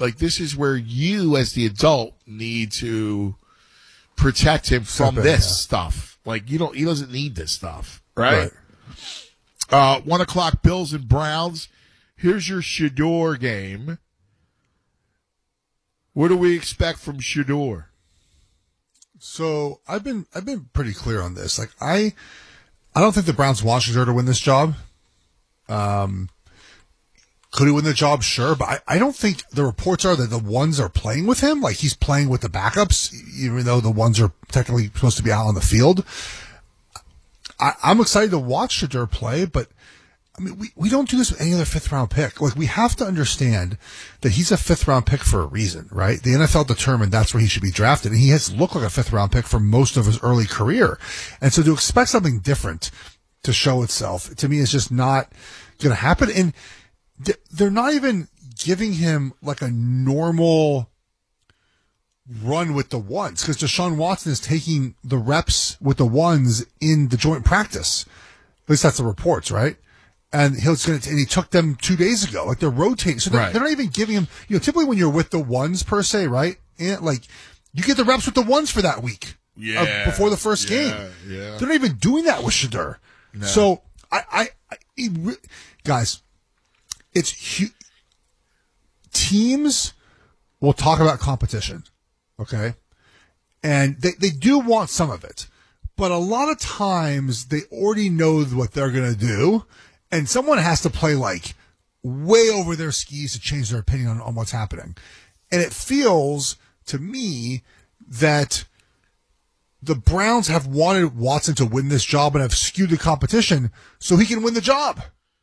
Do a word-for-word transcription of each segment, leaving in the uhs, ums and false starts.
Like, this is where you, as the adult, need to protect him from in, this yeah. stuff. Like, you don't, he doesn't need this stuff, right? right. Uh, one o'clock, Bills and Browns. Here's your Shador game. What do we expect from Shador? So I've been I've been pretty clear on this. Like I, I don't think the Browns want Shador to win this job. Um, could he win the job? Sure, but I, I don't think the reports are that the ones are playing with him. Like he's playing with the backups, even though the ones are technically supposed to be out on the field. I, I'm excited to watch Shador play, but I mean, we, we don't do this with any other fifth round pick. Like we have to understand that he's a fifth round pick for a reason, right? The N F L determined that's where he should be drafted, and he has looked like a fifth round pick for most of his early career. And so to expect something different to show itself, to me, is just not going to happen. And they're not even giving him like a normal run with the ones, because Deshaun Watson is taking the reps with the ones in the joint practice. At least that's the reports, right? And he's going to, and he took them two days ago. Like they're rotating, so they're, right. they're not even giving him. You know, typically when you're with the ones per se, right? And like you get the reps with the ones for that week, yeah, uh, before the first yeah, game. Yeah, they're not even doing that with Shador. No. So I, I, I it re- guys, it's hu- teams will talk about competition, okay, and they they do want some of it, but a lot of times they already know what they're going to do. And someone has to play like way over their skis to change their opinion on, on what's happening. And it feels to me that the Browns have wanted Watson to win this job and have skewed the competition so he can win the job.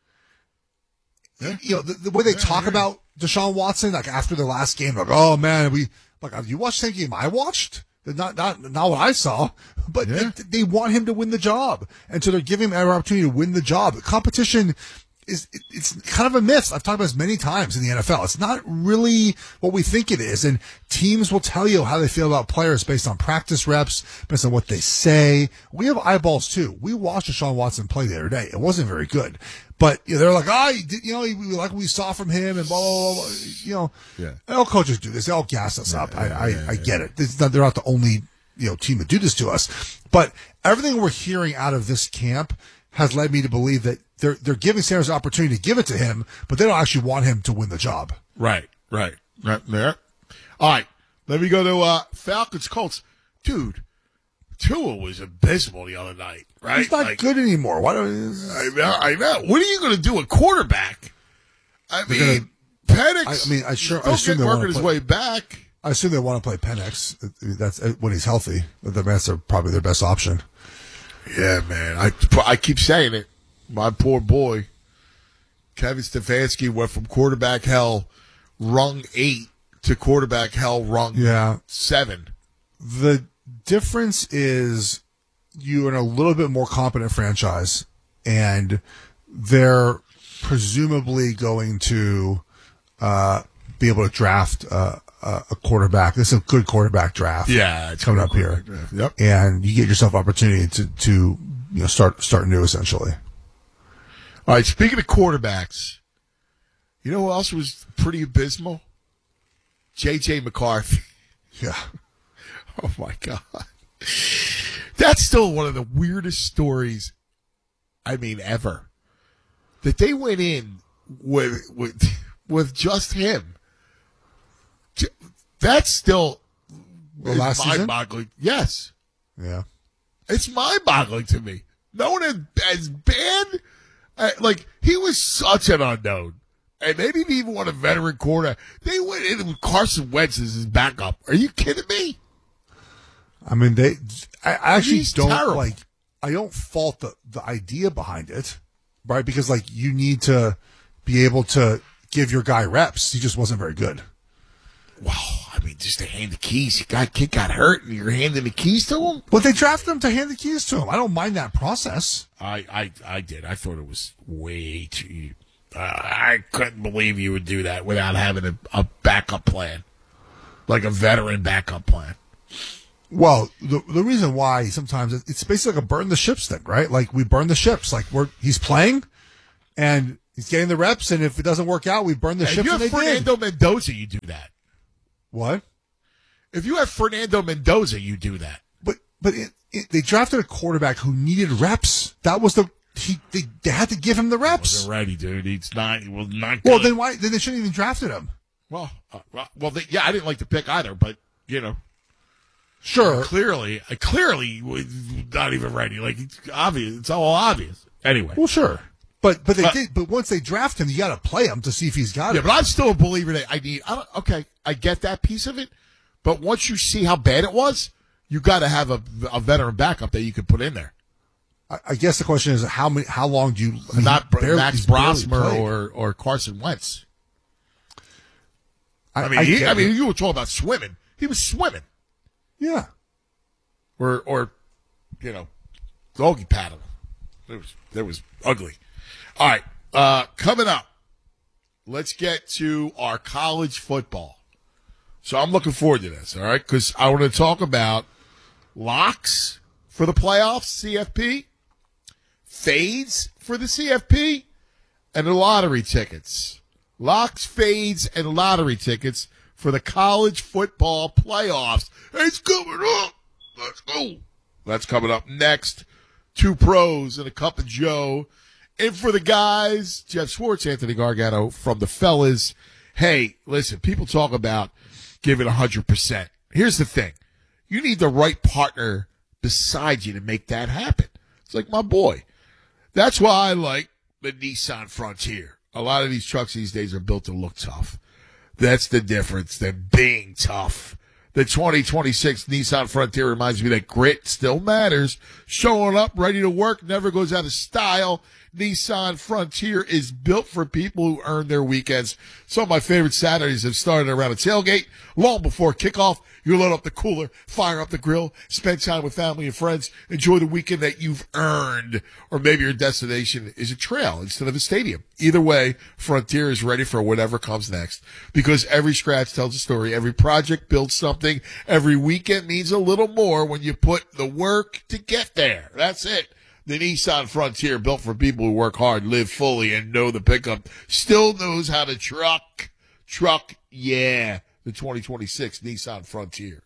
Yeah. You know, the, the way they yeah, talk yeah. about Deshaun Watson, like after the last game, like, oh man, we like, you watched the same game I watched? Not, not, not what I saw, but yeah. they, they want him to win the job. And so they're giving him every opportunity to win the job. Competition is, it, it's kind of a myth. I've talked about this many times in the N F L. It's not really what we think it is. And teams will tell you how they feel about players based on practice reps, based on what they say. We have eyeballs too. We watched Deshaun Watson play the other day. It wasn't very good. But you know, they're like, oh, you know, we like what we saw from him, and blah blah blah. blah. You know, yeah. all coaches do this. They all gas us yeah, up. Yeah, I, I, yeah, I yeah. get it. It's not, they're not the only you know team that do this to us. But everything we're hearing out of this camp has led me to believe that they're they're giving Sanders an opportunity to give it to him, but they don't actually want him to win the job. Right, right, right there. All right, let me go to uh, Falcons Colts, dude. Tua was abysmal the other night, right? He's not like, good anymore. Why don't? I know, I know. What are you going to do at quarterback? I mean, Penix. I, I mean, I sure. Still I assume getting they working want his to play, way back. I assume they want to play Penix. That's when he's healthy. That's probably their best option. Yeah, man. I I keep saying it. My poor boy, Kevin Stefanski, went from quarterback hell, rung eight, to quarterback hell, rung yeah. seven. The difference is you're in a little bit more competent franchise, and they're presumably going to uh, be able to draft uh, a quarterback. This is a good quarterback draft. Yeah, it's coming up here. Draft. Yep. And you get yourself opportunity to, to you know start start new essentially. All right. Speaking of quarterbacks, you know who else was pretty abysmal? J J McCarthy. Yeah. Oh my God. That's still one of the weirdest stories, I mean, ever. That they went in with with with just him. That's still well, last mind-boggling. Yes. Yeah. It's mind-boggling to me. No one as, as bad. Uh, like, he was such an unknown. And they didn't even want a veteran quarterback. They went in with Carson Wentz as his backup. Are you kidding me? I mean, they. I actually He's don't terrible. like. I don't fault the the idea behind it, right? Because like you need to be able to give your guy reps. He just wasn't very good. Wow, I mean, just to hand the keys. You got kid got hurt, and you're handing the keys to him. But they drafted him to hand the keys to him. I don't mind that process. I I, I did. I thought it was way too. Uh, I couldn't believe you would do that without having a, a backup plan, like a veteran backup plan. Well, the the reason why sometimes it's basically like a burn the ships thing, right? Like we burn the ships. Like we're he's playing, and He's getting the reps, and if it doesn't work out, we burn the If ships. you And have they Fernando did. Mendoza, you do that. What? If you have Fernando Mendoza, you do that. But but it, it, they drafted a quarterback who needed reps. That was the he. They, they had to give him the reps. Alrighty, dude. He's not. Well, not. Well, good. then why? Then they shouldn't even drafted him. Well, uh, well, well they, yeah, I didn't like the pick either, but you know, Sure. clearly, I clearly was not even ready. Like it's obvious. It's all obvious. Anyway. Well, sure. But but they But- did. But once they draft him, you got to play him to see if he's got Yeah, it. but I'm still a believer that I need. I don't, okay, I get that piece of it, but once you see how bad it was, you got to have a, a veteran backup that you can put in there. I, I guess the question is how many? How long do you? I mean, Not he barely- Max he's barely Brosmer played. or or Carson Wentz. I, I mean, he, get I mean, it. you were talking about swimming. He was swimming, yeah. or or you know, doggy paddling. It was that was ugly. All right, uh, coming up, let's get to our college football. So I'm looking forward to this. All right, because I want to talk about locks for the playoffs, C F P, fades for the C F P, and the lottery tickets. Locks, fades, and lottery tickets for the college football playoffs. It's coming up. Let's go. That's coming up next. Two pros and a cup of Joe. And for the guys, Jeff Schwartz, Anthony Gargano from the fellas. Hey, listen, people talk about giving one hundred percent. Here's the thing. You need the right partner beside you to make that happen. It's like my boy. That's why I like the Nissan Frontier. A lot of these trucks these days are built to look tough. That's the difference than being tough. The twenty twenty-six Nissan Frontier reminds me that grit still matters. Showing up, ready to work, never goes out of style. Nissan Frontier is built for people who earn their weekends. Some of my favorite Saturdays have started around a tailgate. Long before kickoff, you load up the cooler, fire up the grill, spend time with family and friends, enjoy the weekend that you've earned. Or maybe your destination is a trail instead of a stadium. Either way, Frontier is ready for whatever comes next. Because every scratch tells a story. Every project builds something. Every weekend means a little more when you put the work to get there. That's it. The Nissan Frontier, built for people who work hard, live fully, and know the pickup, still knows how to truck. Truck, yeah. The twenty twenty-six Nissan Frontier.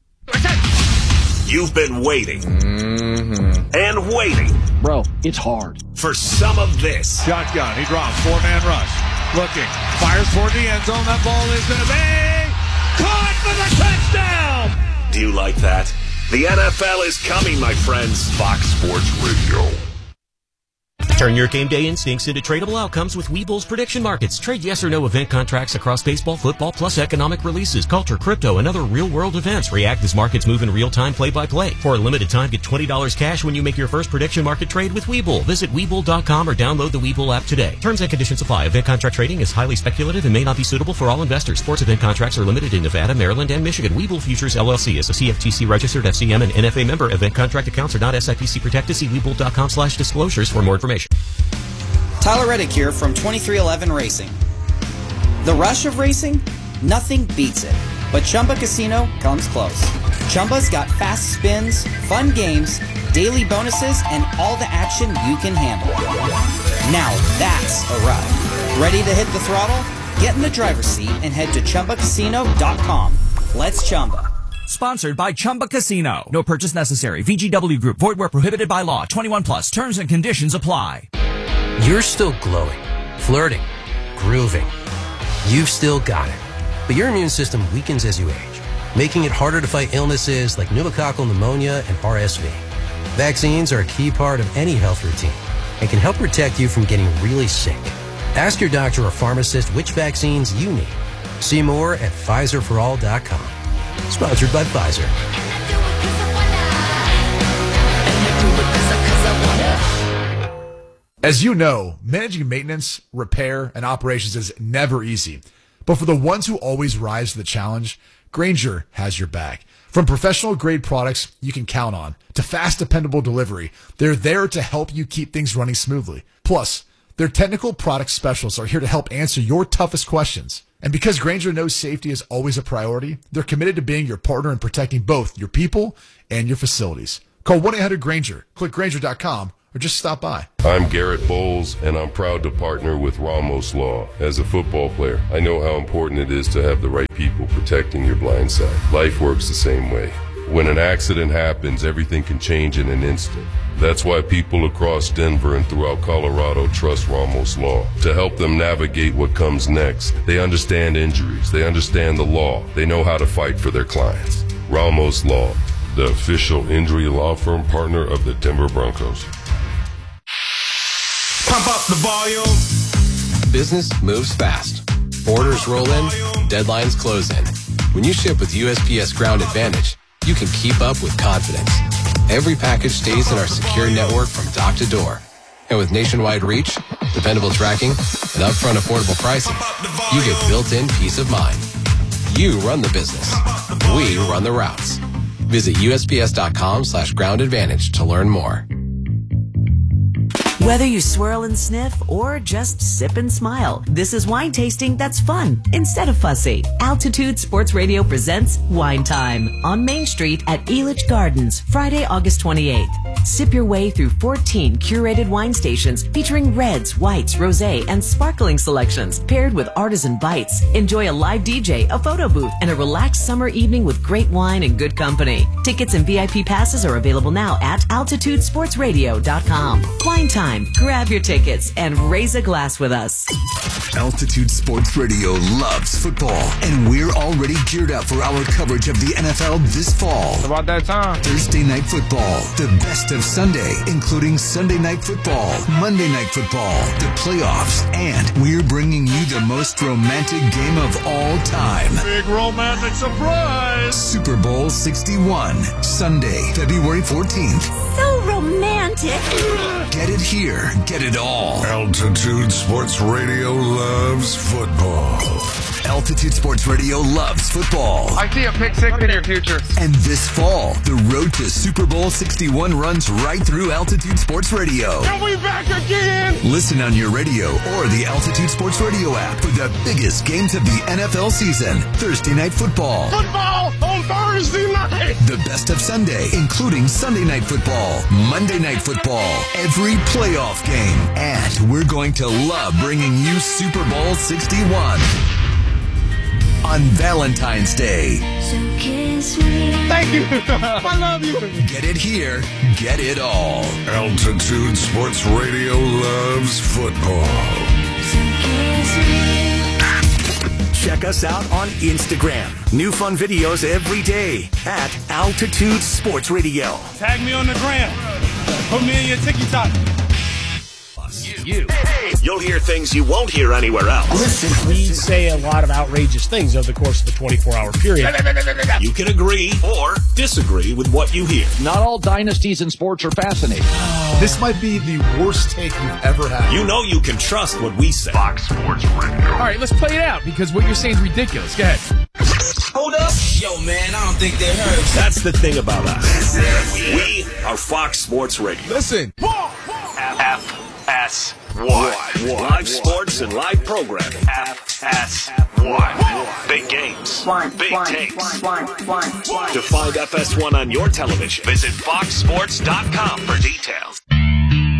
You've been waiting mm-hmm. and waiting. Bro, it's hard. For some of this. Shotgun. He drops. Four-man rush. Looking. Fires toward the end zone. That ball is going to be caught for the touchdown. Do you like that? The N F L is coming, my friends. Fox Sports Radio. Turn your game day instincts into tradable outcomes with Webull's prediction markets. Trade yes or no event contracts across baseball, football, plus economic releases, culture, crypto, and other real-world events. React as markets move in real time, play-by-play. For a limited time, get twenty dollars cash when you make your first prediction market trade with Webull. Visit Webull dot com or download the Webull app today. Terms and conditions apply. Event contract trading is highly speculative and may not be suitable for all investors. Sports event contracts are limited in Nevada, Maryland, and Michigan. Webull Futures, L L C is a C F T C registered F C M and N F A member. Event contract accounts are not S I P C protected. See Webull dot com slash disclosures for more information. Tyler Reddick here from twenty-three eleven Racing. The rush of racing? Nothing beats it. But Chumba Casino comes close. Chumba's got fast spins, fun games, daily bonuses, and all the action you can handle. Now that's a ride. Ready to hit the throttle? Get in the driver's seat and head to Chumba Casino dot com. Let's Chumba. Sponsored by Chumba Casino. No purchase necessary. V G W Group. Void where prohibited by law. twenty-one plus. Terms and conditions apply. You're still glowing, flirting, grooving. You've still got it. But your immune system weakens as you age, making it harder to fight illnesses like pneumococcal pneumonia and R S V. Vaccines are a key part of any health routine and can help protect you from getting really sick. Ask your doctor or pharmacist which vaccines you need. See more at Pfizer for all dot com. Sponsored by Pfizer. As you know, managing maintenance, repair, and operations is never easy. But for the ones who always rise to the challenge, Grainger has your back. From professional-grade products you can count on to fast, dependable delivery, they're there to help you keep things running smoothly. Plus, their technical product specialists are here to help answer your toughest questions. And because Grainger knows safety is always a priority, they're committed to being your partner in protecting both your people and your facilities. Call one eight hundred Grainger, click Grainger dot com, or just stop by. I'm Garrett Bowles, and I'm proud to partner with Ramos Law. As a football player, I know how important it is to have the right people protecting your blind side. Life works the same way. When an accident happens, everything can change in an instant. That's why people across Denver and throughout Colorado trust Ramos Law to help them navigate what comes next. They understand injuries. They understand the law. They know how to fight for their clients. Ramos Law, the official injury law firm partner of the Denver Broncos. Pump up the volume. Business moves fast. Orders roll in, deadlines close in. When you ship with U S P S Ground Advantage, you can keep up with confidence. Every package stays in our secure network from dock to door. And with nationwide reach, dependable tracking, and upfront affordable pricing, you get built-in peace of mind. You run the business. We run the routes. Visit U S P S dot com slash ground advantage to learn more. Whether you swirl and sniff or just sip and smile, this is wine tasting that's fun instead of fussy. Altitude Sports Radio presents Wine Time on Main Street at Elitch Gardens, Friday, August twenty-eighth. Sip your way through fourteen curated wine stations featuring reds, whites, rosé, and sparkling selections paired with artisan bites. Enjoy a live D J, a photo booth, and a relaxed summer evening with great wine and good company. Tickets and V I P passes are available now at altitude sports radio dot com. Wine Time. Grab your tickets and raise a glass with us. Altitude Sports Radio loves football, and we're already geared up for our coverage of the N F L this fall. It's about that time. Thursday Night Football, the best of Sunday, including Sunday Night Football, Monday Night Football, the playoffs, and we're bringing you the most romantic game of all time. Big romantic surprise. Super Bowl sixty-one, Sunday, February fourteenth. So romantic. Get it here. Get it all. Altitude Sports Radio loves football. Altitude Sports Radio loves football. I see a pick six in your future. And this fall, the road to Super Bowl sixty-one runs right through Altitude Sports Radio. Are we back again? Listen on your radio or the Altitude Sports Radio app for the biggest games of the N F L season. Thursday Night Football. Football on Thursday night. The best of Sunday, including Sunday Night Football, Monday Night Football, every playoff game. And we're going to love bringing you Super Bowl sixty-one on Valentine's Day. So kiss me. Thank you. I love you. Get it here. Get it all. Altitude Sports Radio loves football. So kiss me. Check us out on Instagram. New fun videos every day at Altitude Sports Radio. Tag me on the gram. Put me in your TikTok. You. You'll hear things you won't hear anywhere else. Listen, we say a lot of outrageous things over the course of a twenty-four hour period. You can agree or disagree with what you hear. Not all dynasties in sports are fascinating. This might be the worst take you've ever had. You know you can trust what we say. Fox Sports Radio. All right, let's play it out because what you're saying is ridiculous. Go ahead. Hold up. Yo, man, I don't think they heard. That's the thing about us. We are Fox Sports Radio. Listen. F S one. Live sports and live programming. F S one. Big games. Big takes. To find F S one on your television, visit fox sports dot com for details.